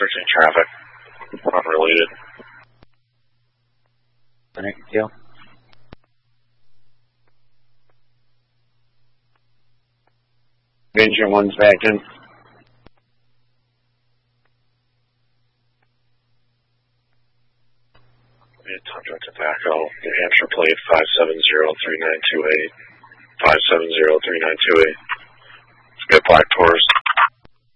Searching traffic. Unrelated. Thank you. Venture 1's back in. Tundra Tobacco, New Hampshire plate 5703928. 5703928. Get Black Taurus.